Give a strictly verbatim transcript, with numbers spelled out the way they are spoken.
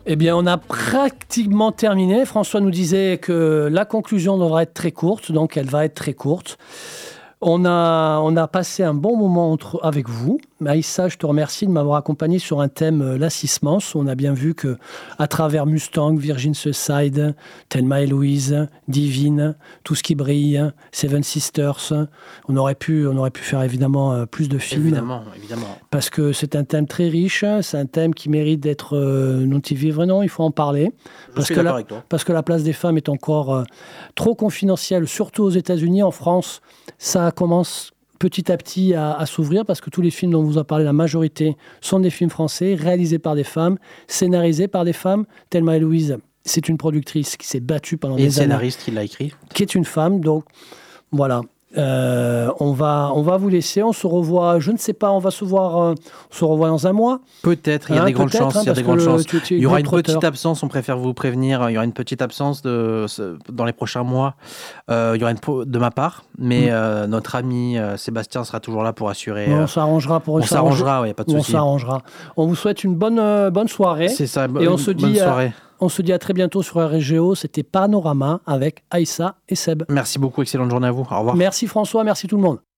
Eh bien, on a pratiquement terminé. François nous disait que la conclusion devra être très courte, donc elle va être très courte. On a, on a passé un bon moment entre, avec vous. Aïssa, je te remercie de m'avoir accompagné sur un thème, euh, l'assistance. On a bien vu que, à travers Mustang, Virgin Suicide, Thelma et Louise, Divine, Tout ce qui brille, Seven Sisters, on aurait pu, on aurait pu faire évidemment euh, plus de films. Évidemment, évidemment. Parce que c'est un thème très riche, c'est un thème qui mérite d'être euh, noté vivre. Non, il faut en parler. Je Parce suis que d'accord la, avec toi. Parce que la place des femmes est encore euh, trop confidentielle, surtout aux États-Unis. En France, ça commence petit à petit à, à s'ouvrir parce que tous les films dont vous a parlé, la majorité, sont des films français, réalisés par des femmes, scénarisés par des femmes. Thelma et Louise, c'est une productrice qui s'est battue pendant Et des le années. scénariste qui l'a écrit. Qui est une femme, donc voilà. Euh, on va, on va vous laisser, on se revoit, je ne sais pas, on va se voir, euh, on se revoit dans un mois. Peut-être, il y a Hein, des grandes peut-être, chances. hein, il y a parce des que grandes le- chances. tu- tu es Il y aura une globe-trotteur. petite absence, on préfère vous prévenir. Il y aura une petite absence de, dans les prochains mois. Euh, il y aura une po- de ma part, mais Mm. euh, notre ami euh, Sébastien sera toujours là pour assurer. On euh, s'arrangera pour on une s'arrange- s'arrangera, il n'y a pas de On souci. s'arrangera. On vous souhaite une bonne, euh, bonne soirée. C'est ça, Et on une se bonne dit à- soirée. On se dit à très bientôt sur R G O. C'était Panorama avec Aïssa et Seb. Merci beaucoup, excellente journée à vous. Au revoir. Merci François, merci tout le monde.